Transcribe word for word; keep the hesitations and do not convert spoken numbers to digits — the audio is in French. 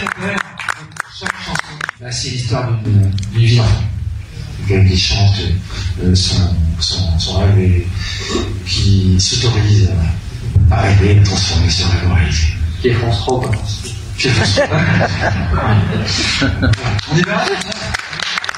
chaque chanson, bah, c'est l'histoire d'une vie d'enfant. Qui chante euh, son, son, son rêve et qui s'autorise à rêver, à transformer ce rêve en réalité. Qui est France trois, quoi. Qui est France trois. On est bien.